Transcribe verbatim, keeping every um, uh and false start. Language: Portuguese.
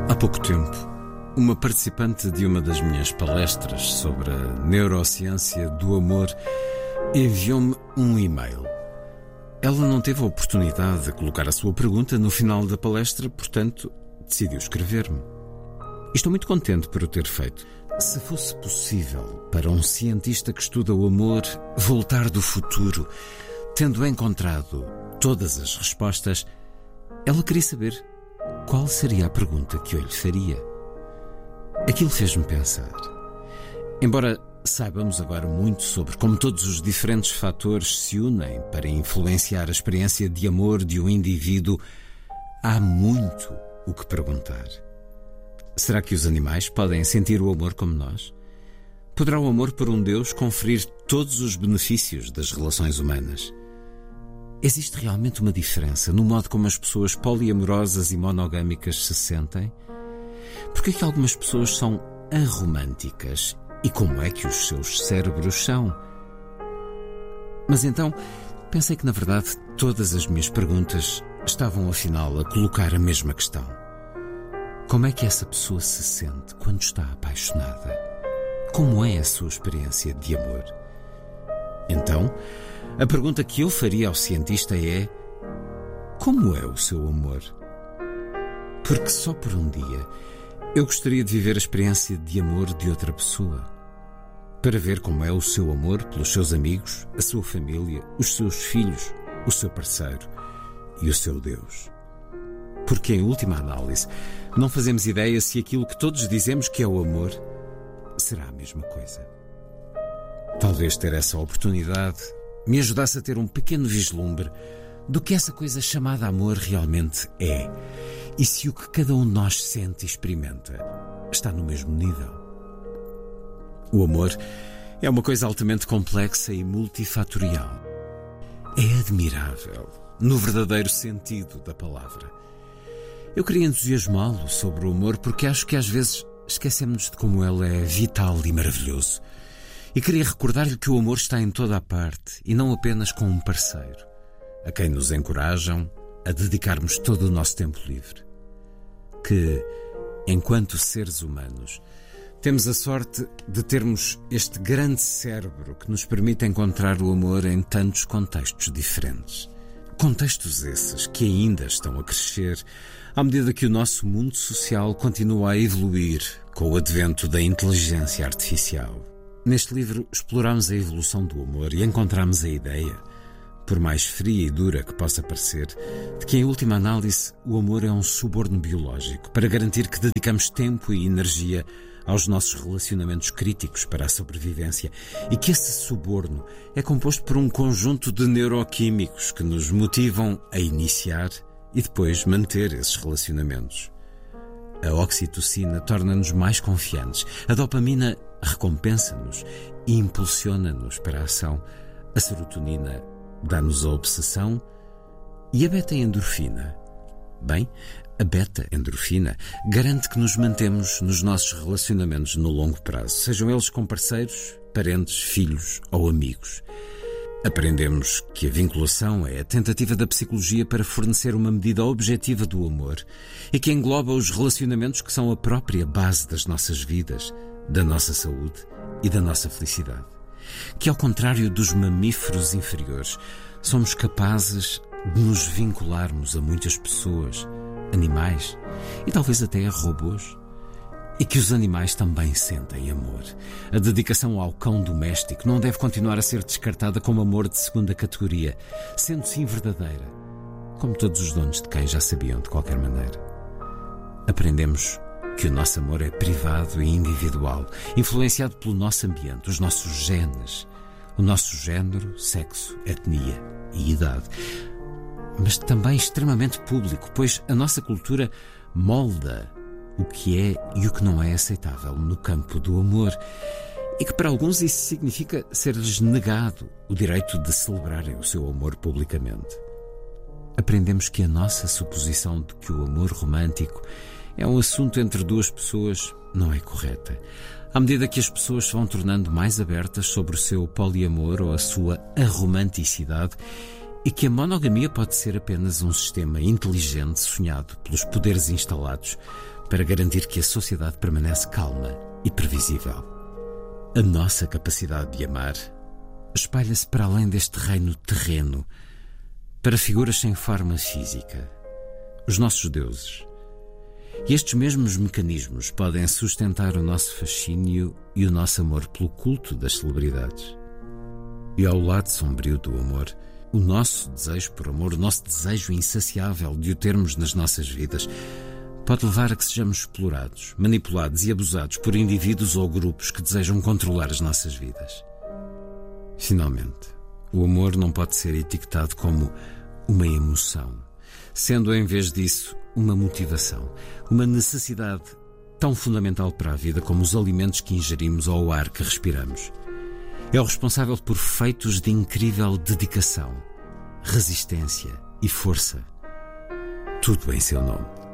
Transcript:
Há pouco tempo, uma participante de uma das minhas palestras sobre a neurociência do amor enviou-me um e-mail. Ela não teve a oportunidade de colocar a sua pergunta no final da palestra, portanto, decidiu escrever-me. E estou muito contente por o ter feito. Se fosse possível para um cientista que estuda o amor voltar do futuro, tendo encontrado todas as respostas, ela queria saber qual seria a pergunta que eu lhe faria. Aquilo fez-me pensar. Embora saibamos agora muito sobre como todos os diferentes fatores se unem para influenciar a experiência de amor de um indivíduo, há muito o que perguntar. Será que os animais podem sentir o amor como nós? Poderá o amor por um Deus conferir todos os benefícios das relações humanas? Existe realmente uma diferença no modo como as pessoas poliamorosas e monogâmicas se sentem? Por que é que algumas pessoas são aromânticas? E como é que os seus cérebros são? Mas então, pensei que na verdade todas as minhas perguntas estavam afinal a colocar a mesma questão. Como é que essa pessoa se sente quando está apaixonada? Como é a sua experiência de amor? Então, a pergunta que eu faria ao cientista é: como é o seu amor? Porque só por um dia eu gostaria de viver a experiência de amor de outra pessoa, para ver como é o seu amor pelos seus amigos, a sua família, os seus filhos, o seu parceiro e o seu Deus. Porque, em última análise, não fazemos ideia se aquilo que todos dizemos que é o amor será a mesma coisa. Talvez ter essa oportunidade me ajudasse a ter um pequeno vislumbre do que essa coisa chamada amor realmente é, e se o que cada um de nós sente e experimenta está no mesmo nível. O amor é uma coisa altamente complexa e multifatorial. É admirável, no verdadeiro sentido da palavra. Eu queria entusiasmá-lo sobre o amor porque acho que às vezes esquecemos de como ele é vital e maravilhoso. E queria recordar-lhe que o amor está em toda a parte e não apenas com um parceiro, a quem nos encorajam a dedicarmos todo o nosso tempo livre. Que, enquanto seres humanos, temos a sorte de termos este grande cérebro que nos permite encontrar o amor em tantos contextos diferentes. Contextos esses que ainda estão a crescer à medida que o nosso mundo social continua a evoluir com o advento da inteligência artificial. Neste livro exploramos a evolução do amor e encontramos a ideia, por mais fria e dura que possa parecer, de que em última análise o amor é um suborno biológico para garantir que dedicamos tempo e energia aos nossos relacionamentos críticos para a sobrevivência e que esse suborno é composto por um conjunto de neuroquímicos que nos motivam a iniciar e depois manter esses relacionamentos. A oxitocina torna-nos mais confiantes, a dopamina recompensa-nos e impulsiona-nos para a ação, a serotonina dá-nos a obsessão e a beta-endorfina. Bem, a beta-endorfina garante que nos mantemos nos nossos relacionamentos no longo prazo, sejam eles com parceiros, parentes, filhos ou amigos. Aprendemos que a vinculação é a tentativa da psicologia para fornecer uma medida objetiva do amor e que engloba os relacionamentos que são a própria base das nossas vidas, da nossa saúde e da nossa felicidade. Que, ao contrário dos mamíferos inferiores, somos capazes de nos vincularmos a muitas pessoas, animais e talvez até a robôs. E que os animais também sentem amor. A dedicação ao cão doméstico não deve continuar a ser descartada como amor de segunda categoria, sendo sim verdadeira, como todos os donos de cães já sabiam de qualquer maneira. Aprendemos que o nosso amor é privado e individual, influenciado pelo nosso ambiente, os nossos genes, o nosso género, sexo, etnia e idade, mas também extremamente público, pois a nossa cultura molda o que é e o que não é aceitável no campo do amor, e que para alguns isso significa ser-lhes negado o direito de celebrarem o seu amor publicamente. Aprendemos que a nossa suposição de que o amor romântico é um assunto entre duas pessoas não é correta. À medida que as pessoas se vão tornando mais abertas sobre o seu poliamor ou a sua aromanticidade, e que a monogamia pode ser apenas um sistema inteligente sonhado pelos poderes instalados para garantir que a sociedade permanece calma e previsível. A nossa capacidade de amar espalha-se para além deste reino terreno, para figuras sem forma física, os nossos deuses. E estes mesmos mecanismos podem sustentar o nosso fascínio e o nosso amor pelo culto das celebridades. E ao lado sombrio do amor, o nosso desejo por amor, o nosso desejo insaciável de o termos nas nossas vidas, pode levar a que sejamos explorados, manipulados e abusados por indivíduos ou grupos que desejam controlar as nossas vidas. Finalmente, o amor não pode ser etiquetado como uma emoção, sendo em vez disso uma motivação, uma necessidade tão fundamental para a vida como os alimentos que ingerimos ou o ar que respiramos. É o responsável por feitos de incrível dedicação, resistência e força. Tudo em seu nome.